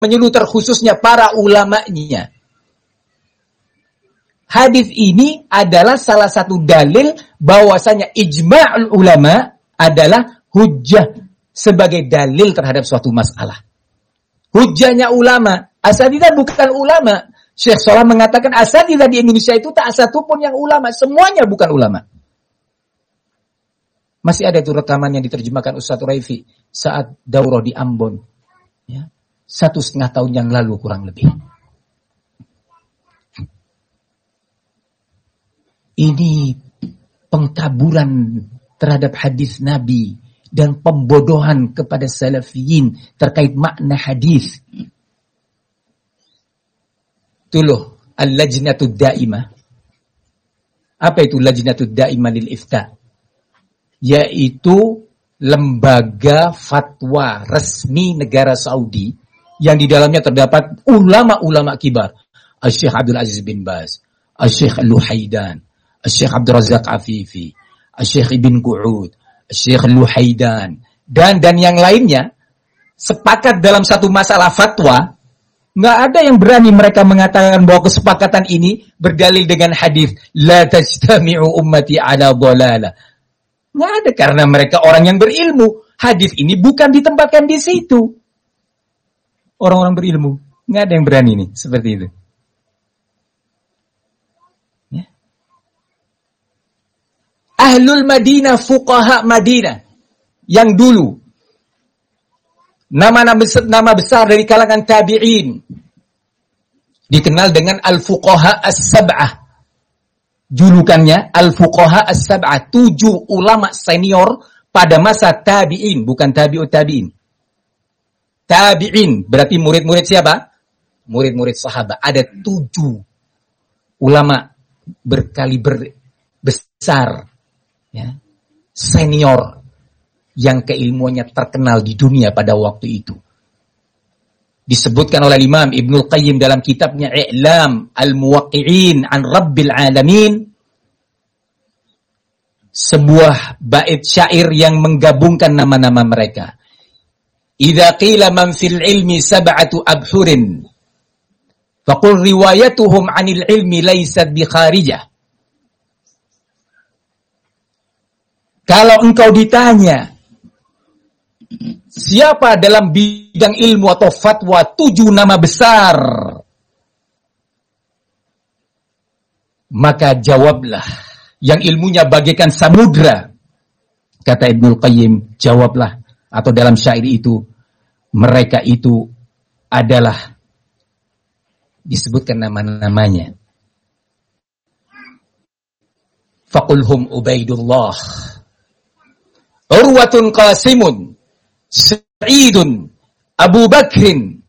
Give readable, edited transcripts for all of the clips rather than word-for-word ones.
menyeluruh terkhususnya para ulamanya. Hadis ini adalah salah satu dalil bahwasanya ijma'ul ulama adalah hujjah sebagai dalil terhadap suatu masalah. Hujjahnya ulama, asatidzah bukan ulama. Syekh Shalih mengatakan asatidzah di Indonesia itu tak satu pun yang ulama, semuanya bukan ulama. Masih ada itu rekaman yang diterjemahkan Ustaz Raifi saat daurah di Ambon. Ya, 1,5 tahun yang lalu kurang lebih. Ini pengkaburan terhadap hadis Nabi dan pembodohan kepada salafiyin terkait makna hadis. Itu loh, al-lajnatud da'imah. Apa itu lajnatud da'imah lil ifta? Yaitu lembaga fatwa resmi negara Saudi yang di dalamnya terdapat ulama-ulama kibar. Al-Syekh Abdul Aziz bin Baz, Al-Syekh Al-Luhaidan, Al-Syekh Abdul Razak Afifi, Al-Syekh Ibn Qu'ud, Al-Syekh Al-Luhaidan, dan yang lainnya sepakat dalam satu masalah fatwa. Nggak ada yang berani mereka mengatakan bahwa kesepakatan ini berdalil dengan hadis la tajtami'u ummati ala dhalalah. Nggak ada, karena mereka orang yang berilmu. Hadis ini bukan ditempatkan di situ. Orang-orang berilmu. Nggak ada yang berani nih seperti itu. Ahlul Madinah, fuqaha Madinah yang dulu, nama besar dari kalangan tabi'in, dikenal dengan al-fuqaha as-sab'ah. Julukannya al-fuqaha as-sab'ah, 7 ulama senior pada masa tabi'in, bukan tabi'ut tabi'in. Tabi'in berarti murid-murid siapa? Murid-murid sahabat. Ada 7 ulama berkaliber besar, ya, senior yang keilmuannya terkenal di dunia pada waktu itu. Disebutkan oleh Imam Ibnul Qayyim dalam kitabnya I'lam al-Muwaqqi'in an Rabbil Alamin, sebuah bait syair yang menggabungkan nama-nama mereka. Idza qila man fil ilmi sab'atu abhurin faqul riwayatuhum 'anil ilmi laysat bi kharijah. Kalau engkau ditanya siapa dalam bidang ilmu atau fatwa 7 nama besar, maka jawablah yang ilmunya bagaikan samudra. Kata Ibnul Qayyim, jawablah, atau dalam syair itu, mereka itu adalah, disebutkan nama-namanya. Faqulhum Ubaidullah, Urwatun Qasimun, Sa'idun, Abu Bakrin,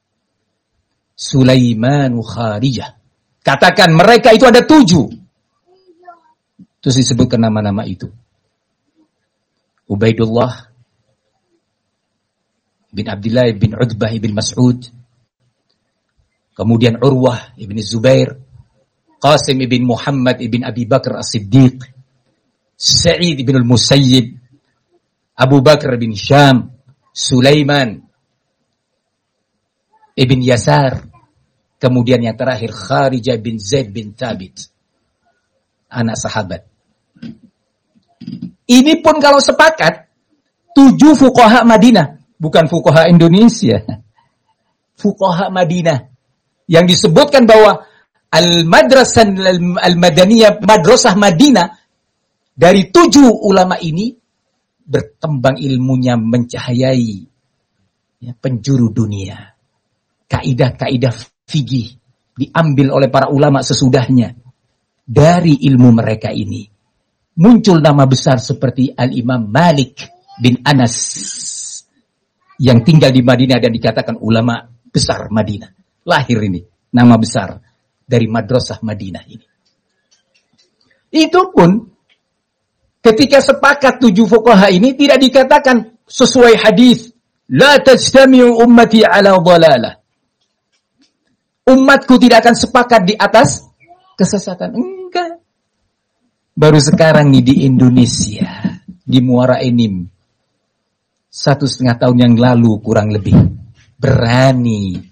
Sulaiman Kharijah. Katakan mereka itu ada 7. Terus disebutkan nama-nama itu. Ubaidullah bin Abdullah bin Utbah bin Mas'ud. Kemudian Urwah bin Zubair, Qasim bin Muhammad bin Abi Bakar As-Siddiq, Sa'id bin Al-Musayyib, Abu Bakar bin Syam, Sulaiman ibn Yasar, kemudian yang terakhir Kharijah bin Zaid bin Thabit, anak sahabat. Ini pun kalau sepakat 7 fuqaha Madinah, bukan fuqaha Indonesia. Fuqaha Madinah yang disebutkan bahwa al-madrasah al-madaniyah, madrasah Madinah, dari 7 ulama ini berkembang ilmunya mencahayai, ya, penjuru dunia. Kaidah-kaidah fikih diambil oleh para ulama sesudahnya. Dari ilmu mereka ini muncul nama besar seperti Al-Imam Malik bin Anas yang tinggal di Madinah dan dikatakan ulama besar Madinah. Lahir ini nama besar dari madrasah Madinah ini. Itu pun ketika sepakat 7 fuqaha ini tidak dikatakan sesuai hadis la tajtami'u ummati ala dhalalah. Umatku tidak akan sepakat di atas kesesatan. Enggak. Baru sekarang nih di Indonesia, di Muara Enim, 1,5 tahun yang lalu kurang lebih, berani